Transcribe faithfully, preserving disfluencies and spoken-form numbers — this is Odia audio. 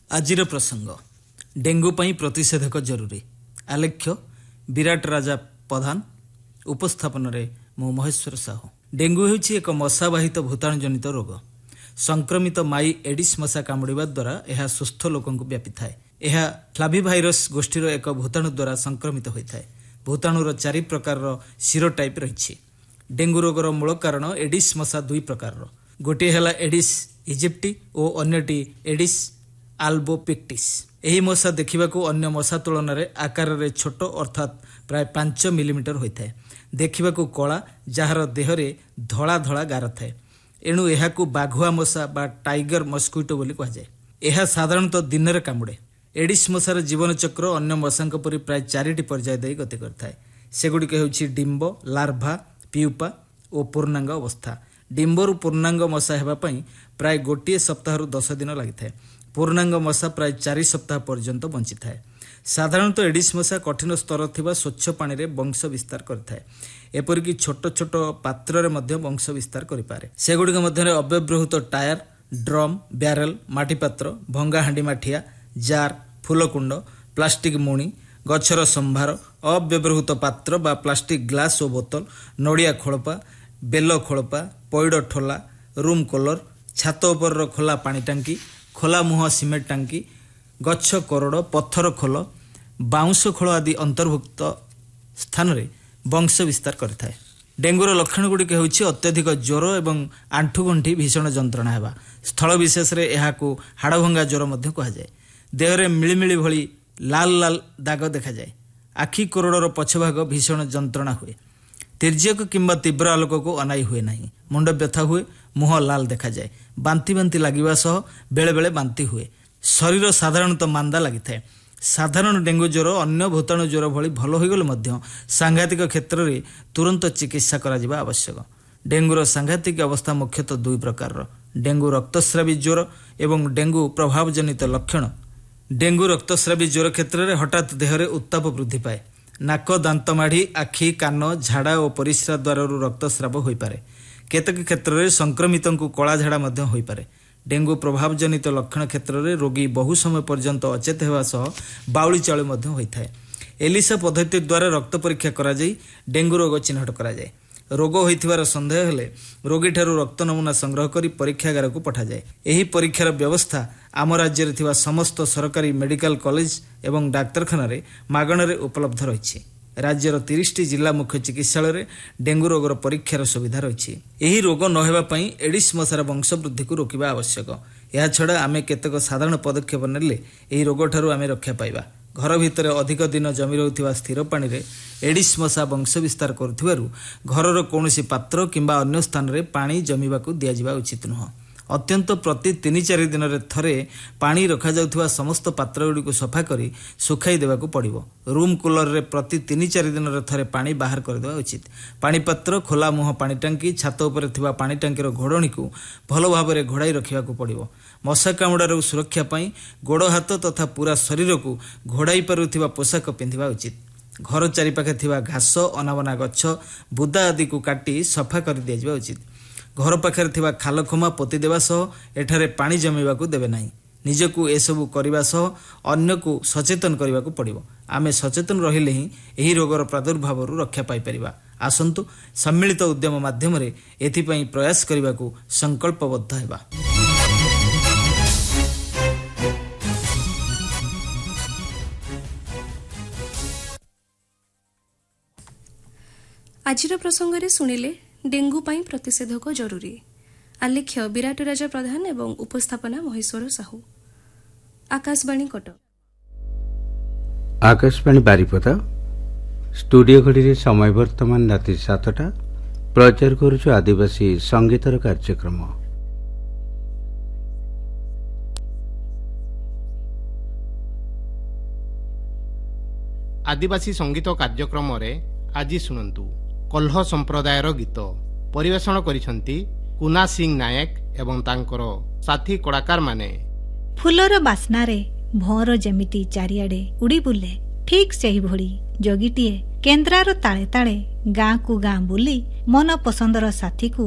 ଆଜିର ପ୍ରସଙ୍ଗ ଡେଙ୍ଗୁ ପାଇଁ ପ୍ରତିଷେଧକ ଜରୁରୀ। ଆଲେଖ୍ୟ ବିରାଟ ରାଜା ପ୍ରଧାନ, ଉପସ୍ଥାପନରେ ମୁଁ ମହେଶ୍ୱର ସାହୁ। ଡେଙ୍ଗୁ ହେଉଛି ଏକ ମଶାବାହିତ ଭୂତାଣୁ ଜନିତ ରୋଗ। ସଂକ୍ରମିତ ମାଇ ଏଡିସ୍ ମଶା କାମୁଡ଼ିବା ଦ୍ୱାରା ଏହା ସୁସ୍ଥ ଲୋକଙ୍କୁ ବ୍ୟାପିଥାଏ। ଏହା ଫ୍ଲାଭିଭାଇରସ୍ ଗୋଷ୍ଠୀର ଏକ ଭୂତାଣୁ ଦ୍ୱାରା ସଂକ୍ରମିତ ହୋଇଥାଏ। ଭୂତାଣୁର ଚାରି ପ୍ରକାରର ସିରୋଟାଇପ୍ ରହିଛି। ଡେଙ୍ଗୁ ରୋଗର ମୂଳ କାରଣ ଏଡିସ୍ ମଶା ଦୁଇ ପ୍ରକାରର, ଗୋଟିଏ ହେଲା ଏଡିସ୍ ଇଜିପ୍ଟି ଓ ଅନ୍ୟଟି ଏଡିସ୍ ଆଲବୋପିକ୍ଟିସ୍। ଏହି ମଶା ଦେଖିବାକୁ ଅନ୍ୟ ମଶା ତୁଳନାରେ ଆକାରରେ ଛୋଟ ଅର୍ଥାତ୍ ପ୍ରାୟ ପାଞ୍ଚ ମିଲିମିଟର ହୋଇଥାଏ। ଦେଖିବାକୁ କଳା, ଯାହାର ଦେହରେ ଧଳା ଧଳା ଗାର ଥାଏ। ଏଣୁ ଏହାକୁ ବାଘୁଆ ମଶା ବା ଟାଇଗର ମସ୍କୁଇଟୋ ବୋଲି କୁହାଯାଏ। ଏହା ସାଧାରଣତଃ ଦିନରେ କାମୁଡ଼େ। ଏଡିସ୍ ମଶାର ଜୀବନଚକ୍ର ଅନ୍ୟ ମଶାଙ୍କ ପରି ପ୍ରାୟ ଚାରିଟି ପର୍ଯ୍ୟାୟ ଦେଇ ଗତି କରିଥାଏ। ସେଗୁଡ଼ିକ ହେଉଛି ଡିମ୍ବ, ଲାର୍ଭା, ପିଉପା ଓ ପୂର୍ଣ୍ଣାଙ୍ଗ ଅବସ୍ଥା। ଡିମ୍ବରୁ ପୂର୍ଣ୍ଣାଙ୍ଗ ମଶା ହେବା ପାଇଁ ପ୍ରାୟ ଗୋଟିଏ ସପ୍ତାହରୁ ଦଶ ଦିନ ଲାଗିଥାଏ। ପୂର୍ଣ୍ଣାଙ୍ଗ ମଶା ପ୍ରାୟ ଚାରି ସପ୍ତାହ ପର୍ଯ୍ୟନ୍ତ ବଞ୍ଚିଥାଏ। ସାଧାରଣତଃ ଏଡିସ୍ ମଶା କଠିନ ସ୍ତର ଥିବା ସ୍ୱଚ୍ଛ ପାଣିରେ ବଂଶ ବିସ୍ତାର କରିଥାଏ। ଏପରିକି ଛୋଟ ଛୋଟ ପାତ୍ରରେ ମଧ୍ୟ ବଂଶ ବିସ୍ତାର କରିପାରେ। ସେଗୁଡ଼ିକ ମଧ୍ୟରେ ଅବ୍ୟବହୃତ ଟାୟାର, ଡ୍ରମ୍, ବ୍ୟାରେଲ, ମାଟିପାତ୍ର, ଭଙ୍ଗା ହାଣ୍ଡି ମାଠିଆ, ଜାର୍, ଫୁଲକୁଣ୍ଡ, ପ୍ଲାଷ୍ଟିକ ମୁଣି, ଗଛର ସମ୍ଭାର, ଅବ୍ୟବହୃତ ପାତ୍ର ବା ପ୍ଲାଷ୍ଟିକ ଗ୍ଲାସ୍ ଓ ବୋତଲ, ନଡ଼ିଆ ଖୋଳପା, ବେଲ ଖୋଳପା, ପଇଡ଼ ଠୋଲା, ରୁମ୍ କୋଲର, ଛାତ ଉପରର ଖୋଲା ପାଣି ଟାଙ୍କି, ଖୋଲା ମୁହଁ ସିମେଣ୍ଟ ଟାଙ୍କି, ଗଛ କୋରଡ଼, ପଥର ଖୋଲ, ବାଉଁଶ ଖୋଳ ଆଦି ଅନ୍ତର୍ଭୁକ୍ତ ସ୍ଥାନରେ ବଂଶ ବିସ୍ତାର କରିଥାଏ। ଡେଙ୍ଗୁର ଲକ୍ଷଣଗୁଡ଼ିକ ହେଉଛି ଅତ୍ୟଧିକ ଜ୍ୱର ଏବଂ ଆଣ୍ଠୁଗଣ୍ଠି ଭୀଷଣ ଯନ୍ତ୍ରଣା ହେବା। ସ୍ଥଳ ବିଶେଷରେ ଏହାକୁ ହାଡ଼ଭଙ୍ଗା ଜ୍ୱର ମଧ୍ୟ କୁହାଯାଏ। ଦେହରେ ମିଳିମିଳି ଭଳି ଲାଲ ଲାଲ ଦାଗ ଦେଖାଯାଏ। ଆଖି କୋରଡ଼ର ପଛଭାଗ ଭୀଷଣ ଯନ୍ତ୍ରଣା ହୁଏ। ତୀର୍ଯ୍ୟକ କିମ୍ବା ତୀବ୍ର ଆଲୋକକୁ ଅନାଇ ହୁଏ ନାହିଁ। ମୁଣ୍ଡ ବ୍ୟଥା ହୁଏ, ମୁହଁ ଲାଲ ଦେଖାଯାଏ। ବାନ୍ତି ବାନ୍ତି ଲାଗିବା ସହ ବେଳେବେଳେ ବାନ୍ତି ହୁଏ। ଶରୀର ସାଧାରଣତଃ ମାନ୍ଦା ଲାଗିଥାଏ। ସାଧାରଣ ଡେଙ୍ଗୁ ଜ୍ୱର ଅନ୍ୟ ଭୂତାଣୁ ଜ୍ୱର ଭଳି ଭଲ ହୋଇଗଲେ ମଧ୍ୟ ସାଂଘାତିକ କ୍ଷେତ୍ରରେ ତୁରନ୍ତ ଚିକିତ୍ସା କରାଯିବା ଆବଶ୍ୟକ। ଡେଙ୍ଗୁର ସାଂଘାତିକ ଅବସ୍ଥା ମୁଖ୍ୟତଃ ଦୁଇ ପ୍ରକାରର, ଡେଙ୍ଗୁ ରକ୍ତସ୍ରାବୀ ଜ୍ୱର ଏବଂ ଡେଙ୍ଗୁ ପ୍ରଭାବଜନିତ ଲକ୍ଷଣ। ଡେଙ୍ଗୁ ରକ୍ତସ୍ରାବୀ ଜ୍ୱର କ୍ଷେତ୍ରରେ ହଠାତ୍ ଦେହରେ ଉତ୍ତାପ ବୃଦ୍ଧି ପାଏ। ନାକ, ଦାନ୍ତମାଢ଼ି, ଆଖି, କାନ, ଝାଡ଼ା ଓ ପରିସ୍ରା ଦ୍ୱାରରୁ ରକ୍ତସ୍ରାବ ହୋଇପାରେ। କେତେକ କ୍ଷେତ୍ରରେ ସଂକ୍ରମିତଙ୍କୁ କଳା ଝାଡ଼ା ମଧ୍ୟ ହୋଇପାରେ। ଡେଙ୍ଗୁ ପ୍ରଭାବଜନିତ ଲକ୍ଷଣ କ୍ଷେତ୍ରରେ ରୋଗୀ ବହୁ ସମୟ ପର୍ଯ୍ୟନ୍ତ ଅଚେତ ହେବା ସହ ବାଉଳି ଚାଉଳି ମଧ୍ୟ ହୋଇଥାଏ। ଏଲିସା ପଦ୍ଧତି ଦ୍ୱାରା ରକ୍ତ ପରୀକ୍ଷା କରାଯାଇ ଡେଙ୍ଗୁ ରୋଗ ଚିହ୍ନଟ କରାଯାଏ। ରୋଗ ହୋଇଥିବାର ସନ୍ଦେହ ହେଲେ ରୋଗୀଠାରୁ ରକ୍ତ ନମୁନା ସଂଗ୍ରହ କରି ପରୀକ୍ଷାଗାରକୁ ପଠାଯାଏ। ଏହି ପରୀକ୍ଷାର ବ୍ୟବସ୍ଥା ଆମ ରାଜ୍ୟରେ ଥିବା ସମସ୍ତ ସରକାରୀ ମେଡିକାଲ କଲେଜ ଏବଂ ଡାକ୍ତରଖାନାରେ ମାଗଣାରେ ଉପଲବ୍ଧ ରହିଛି। ରାଜ୍ୟର ତିରିଶଟି ଜିଲ୍ଲା ମୁଖ୍ୟ ଚିକିତ୍ସାଳୟରେ ଡେଙ୍ଗୁ ରୋଗର ପରୀକ୍ଷାର ସୁବିଧା ରହିଛି। ଏହି ରୋଗ ନ ହେବା ପାଇଁ ଏଡିସ୍ ମଶାର ବଂଶବୃଦ୍ଧିକୁ ରୋକିବା ଆବଶ୍ୟକ। ଏହାଛଡ଼ା ଆମେ କେତେକ ସାଧାରଣ ପଦକ୍ଷେପ ନେଲେ ଏହି ରୋଗଠାରୁ ଆମେ ରକ୍ଷା ପାଇବା। ଘର ଭିତରେ ଅଧିକ ଦିନ ଜମି ରହୁଥିବା ସ୍ଥିର ପାଣିରେ ଏଡିସ୍ ମଶା ବଂଶ ବିସ୍ତାର କରୁଥିବାରୁ ଘରର କୌଣସି ପାତ୍ର କିମ୍ବା ଅନ୍ୟ ସ୍ଥାନରେ ପାଣି ଜମିବାକୁ ଦିଆଯିବା ଉଚିତ ନୁହେଁ। ଅତ୍ୟନ୍ତ ପ୍ରତି ତିନି ଚାରି ଦିନରେ ଥରେ ପାଣି ରଖାଯାଉଥିବା ସମସ୍ତ ପାତ୍ରଗୁଡ଼ିକୁ ସଫା କରି ଶୁଖାଇ ଦେବାକୁ ପଡ଼ିବ। ରୁମ୍ କୁଲରରେ ପ୍ରତି ତିନି ଚାରି ଦିନରେ ଥରେ ପାଣି ବାହାର କରିଦେବା ଉଚିତ। ପାଣିପାତ୍ର, ଖୋଲା ମୁହଁ ପାଣି ଟାଙ୍କି, ଛାତ ଉପରେ ଥିବା ପାଣି ଟାଙ୍କିର ଘୋଡ଼ଣୀକୁ ଭଲ ଭାବରେ ଘୋଡ଼ାଇ ରଖିବାକୁ ପଡ଼ିବ। ମଶା କାମୁଡ଼ାରୁ ସୁରକ୍ଷା ପାଇଁ ଗୋଡ଼, ହାତ ତଥା ପୁରା ଶରୀରକୁ ଘୋଡ଼ାଇ ପାରୁଥିବା ପୋଷାକ ପିନ୍ଧିବା ଉଚିତ। ଘର ଚାରିପାଖେ ଥିବା ଘାସ, ଅନାବନା ଗଛ, ବୁଦା ଆଦିକୁ କାଟି ସଫା କରି ଦିଆଯିବା ଉଚିତ। ଘର ପାଖରେ ଥିବା ଖାଲଖମା ପୋତି ଦେବା ସହ ଏଠାରେ ପାଣି ଜମିବାକୁ ଦେବେ ନାହିଁ। ନିଜକୁ ଏସବୁ କରିବା ସହ ଅନ୍ୟକୁ ସଚେତନ କରିବାକୁ ପଡ଼ିବ। ଆମେ ସଚେତନ ରହିଲେ ହିଁ ଏହି ରୋଗର ପ୍ରାଦୁର୍ଭାବରୁ ରକ୍ଷା ପାଇପାରିବା। ଆସନ୍ତୁ ସମ୍ମିଳିତ ଉଦ୍ୟମ ମାଧ୍ୟମରେ ଏଥିପାଇଁ ପ୍ରୟାସ କରିବାକୁ ସଂକଳ୍ପବଦ୍ଧ ହେବା। ଆଜିର ପ୍ରସଙ୍ଗରେ ଶୁଣିଲେ ଡେଙ୍ଗୁ ପାଇଁ ପ୍ରତିଷେଧକ ଜରୁରୀ। ଆଲେଖ୍ୟ ବିରାଟ ରାଜା ପ୍ରଧାନ ଏବଂ ଉପସ୍ଥାପନା ମହେଶ୍ୱର ସାହୁ। ଆକାଶବାଣୀ କଟକ। ଆକାଶବାଣୀ ବାରିପଦା। ଷ୍ଟୁଡିଓ ଘଡ଼ିରେ ସମୟ ବର୍ତ୍ତମାନ ରାତି ସାତଟା। ପ୍ରଚାର କରୁଛୁ ଆଦିବାସୀ ସଙ୍ଗୀତର କାର୍ଯ୍ୟକ୍ରମ। ଆଦିବାସୀ ସଙ୍ଗୀତ କାର୍ଯ୍ୟକ୍ରମରେ ଆଜି ଶୁଣନ୍ତୁ କଲ୍ହ ସମ୍ପ୍ରଦାୟର ଗୀତ। ପରିବେଷଣ କରିଛନ୍ତି କୁନା ସିଂ ନାୟକ ଏବଂ ତାଙ୍କର ସାଥୀ କଳାକାରମାନେ। ଫୁଲର ବାସ୍ନାରେ ଭଅଁର ଯେମିତି ଚାରିଆଡ଼େ ଉଡ଼ି ବୁଲେ, ଠିକ୍ ସେହିଭଳି ଯୋଗୀଟିଏ କେନ୍ଦ୍ରାର ତାଳେ ତାଳେ ଗାଁକୁ ଗାଁ ବୁଲି ମନ ପସନ୍ଦର ସାଥୀକୁ